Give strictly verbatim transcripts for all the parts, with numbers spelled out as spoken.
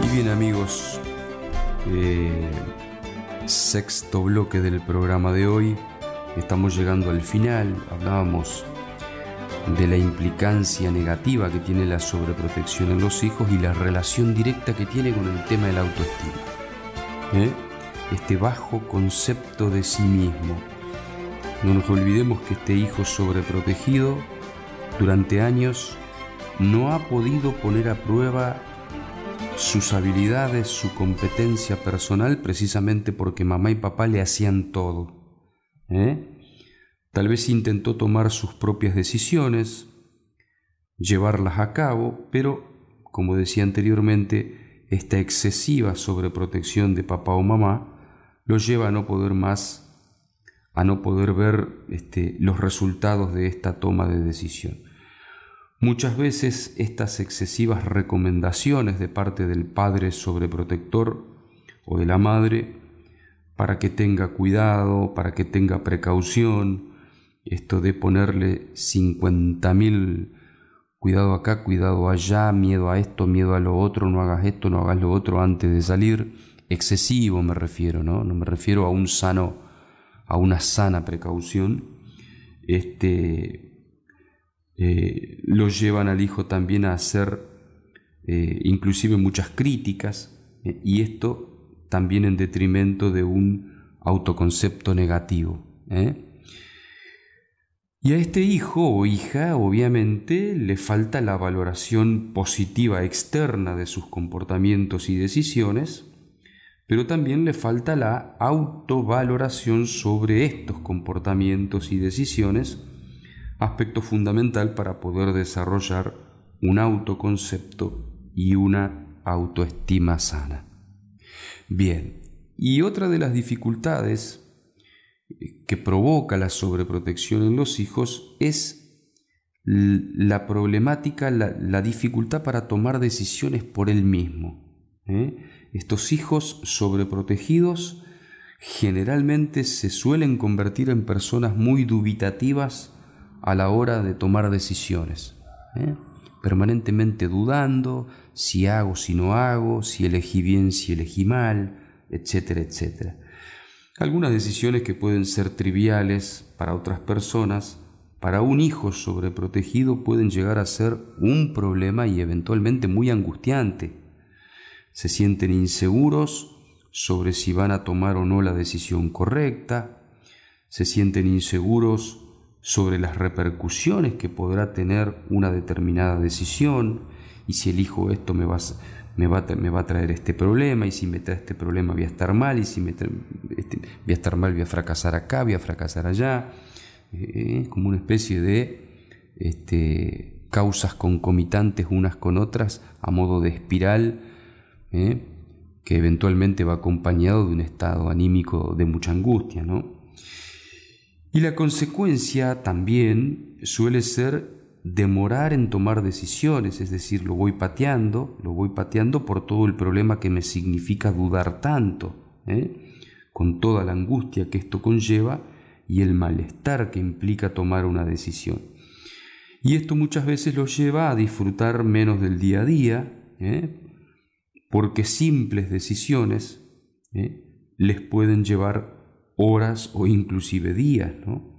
Y bien, amigos, eh, sexto bloque del programa de hoy. Estamos llegando al final. Hablábamos de la implicancia negativa que tiene la sobreprotección en los hijos y la relación directa que tiene con el tema de la autoestima. ¿Eh? Este bajo concepto de sí mismo. No nos olvidemos que este hijo sobreprotegido durante años no ha podido poner a prueba sus habilidades, su competencia personal, precisamente porque mamá y papá le hacían todo. ¿Eh? Tal vez intentó tomar sus propias decisiones, llevarlas a cabo, pero, como decía anteriormente, esta excesiva sobreprotección de papá o mamá lo lleva a no poder más, a no poder ver este, los resultados de esta toma de decisión. Muchas veces estas excesivas recomendaciones de parte del padre sobreprotector o de la madre para que tenga cuidado, para que tenga precaución, esto de ponerle cincuenta mil cuidado acá, cuidado allá, miedo a esto, miedo a lo otro, no hagas esto, no hagas lo otro antes de salir, excesivo me refiero, ¿no? No me refiero a un sano, a una sana precaución. Este Eh, lo llevan al hijo también a hacer eh, inclusive muchas críticas, eh, y esto también en detrimento de un autoconcepto negativo. ¿eh? Y a este hijo o hija obviamente le falta la valoración positiva externa de sus comportamientos y decisiones, pero también le falta la autovaloración sobre estos comportamientos y decisiones, aspecto fundamental para poder desarrollar un autoconcepto y una autoestima sana. Bien, y otra de las dificultades que provoca la sobreprotección en los hijos es la problemática, la, la dificultad para tomar decisiones por él mismo. ¿eh? Estos hijos sobreprotegidos generalmente se suelen convertir en personas muy dubitativas a la hora de tomar decisiones, ¿eh? permanentemente dudando si hago, si no hago, si elegí bien, si elegí mal, etcétera, etcétera. Algunas decisiones que pueden ser triviales para otras personas, para un hijo sobreprotegido pueden llegar a ser un problema y eventualmente muy angustiante. Se sienten inseguros sobre si van a tomar o no la decisión correcta, se sienten inseguros sobre las repercusiones que podrá tener una determinada decisión, y si elijo esto me va, me va, me va a traer este problema, y si me trae este problema voy a estar mal, y si me trae, este, voy a estar mal voy a fracasar acá, voy a fracasar allá, eh, como una especie de este, causas concomitantes unas con otras a modo de espiral, eh, que eventualmente va acompañado de un estado anímico de mucha angustia, ¿no? Y la consecuencia también suele ser demorar en tomar decisiones, es decir, lo voy pateando, lo voy pateando por todo el problema que me significa dudar tanto, ¿eh? con toda la angustia que esto conlleva y el malestar que implica tomar una decisión. Y esto muchas veces lo lleva a disfrutar menos del día a día, ¿eh? porque simples decisiones ¿eh? les pueden llevar horas o inclusive días, ¿no?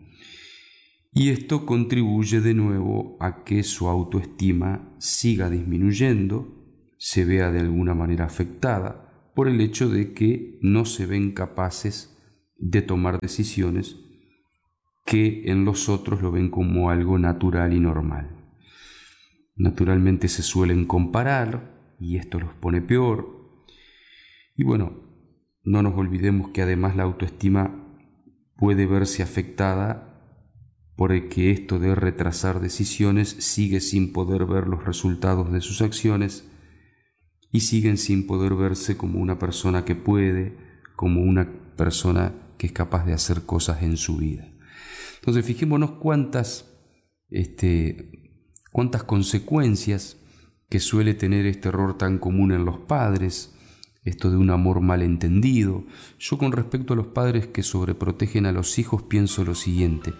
Y esto contribuye de nuevo a que su autoestima siga disminuyendo, se vea de alguna manera afectada por el hecho de que no se ven capaces de tomar decisiones que en los otros lo ven como algo natural y normal. Naturalmente se suelen comparar y esto los pone peor. Y bueno, no nos olvidemos que además la autoestima puede verse afectada porque esto de retrasar decisiones sigue sin poder ver los resultados de sus acciones y siguen sin poder verse como una persona que puede, como una persona que es capaz de hacer cosas en su vida. Entonces fijémonos cuántas, este, cuántas consecuencias que suele tener este error tan común en los padres, esto de un amor malentendido. Yo con respecto a los padres que sobreprotegen a los hijos pienso lo siguiente: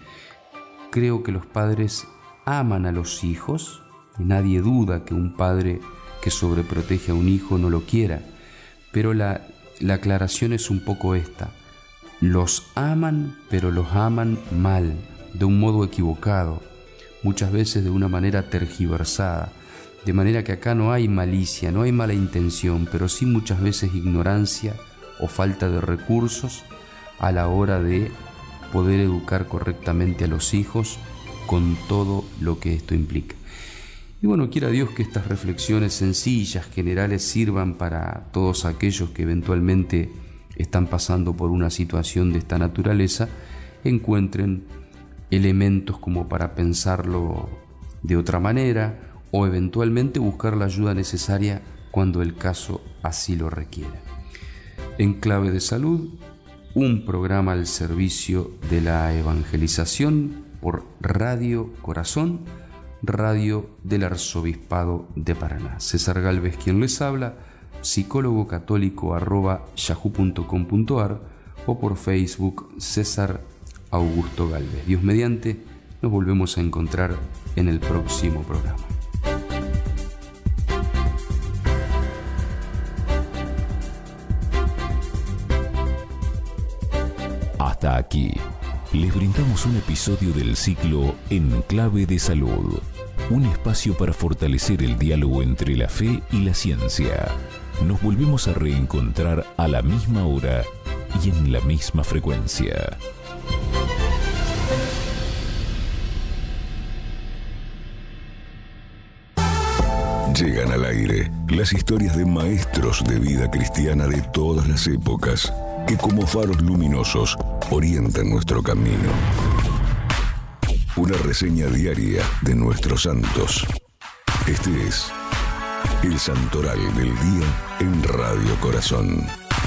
creo que los padres aman a los hijos, y nadie duda que un padre que sobreprotege a un hijo no lo quiera, pero la, la aclaración es un poco esta: los aman, pero los aman mal, de un modo equivocado, muchas veces de una manera tergiversada, de manera que acá no hay malicia, no hay mala intención, pero sí muchas veces ignorancia o falta de recursos a la hora de poder educar correctamente a los hijos con todo lo que esto implica. Y bueno, quiera Dios que estas reflexiones sencillas, generales, sirvan para todos aquellos que eventualmente están pasando por una situación de esta naturaleza, encuentren elementos como para pensarlo de otra manera o eventualmente buscar la ayuda necesaria cuando el caso así lo requiera. En Clave de Salud, un programa al servicio de la evangelización por Radio Corazón, radio del Arzobispado de Paraná. César Gálvez quien les habla, psicólogo católico arroba yahoo punto com punto ar o por Facebook César Augusto Gálvez. Dios mediante, nos volvemos a encontrar en el próximo programa. Hasta aquí, les brindamos un episodio del ciclo En Clave de Salud, un espacio para fortalecer el diálogo entre la fe y la ciencia. Nos volvemos a reencontrar a la misma hora y en la misma frecuencia. Llegan al aire las historias de maestros de vida cristiana de todas las épocas, que como faros luminosos orientan nuestro camino. Una reseña diaria de nuestros santos. Este es el Santoral del Día en Radio Corazón.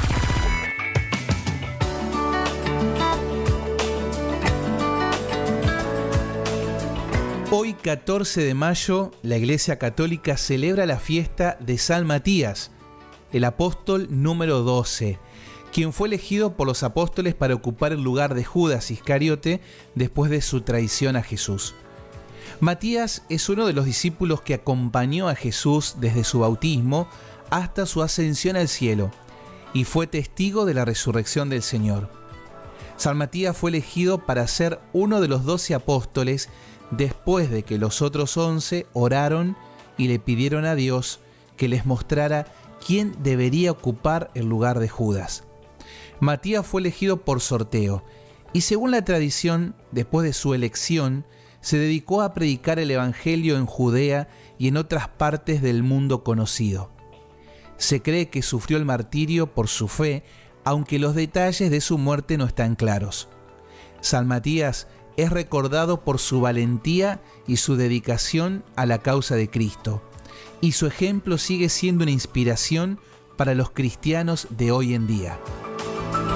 Hoy, catorce de mayo, la Iglesia Católica celebra la fiesta de San Matías, el apóstol número doce, quien fue elegido por los apóstoles para ocupar el lugar de Judas Iscariote después de su traición a Jesús. Matías es uno de los discípulos que acompañó a Jesús desde su bautismo hasta su ascensión al cielo y fue testigo de la resurrección del Señor. San Matías fue elegido para ser uno de los doce apóstoles después de que los otros once oraron y le pidieron a Dios que les mostrara quién debería ocupar el lugar de Judas. Matías fue elegido por sorteo y, según la tradición, después de su elección, se dedicó a predicar el Evangelio en Judea y en otras partes del mundo conocido. Se cree que sufrió el martirio por su fe, aunque los detalles de su muerte no están claros. San Matías es recordado por su valentía y su dedicación a la causa de Cristo, y su ejemplo sigue siendo una inspiración para los cristianos de hoy en día.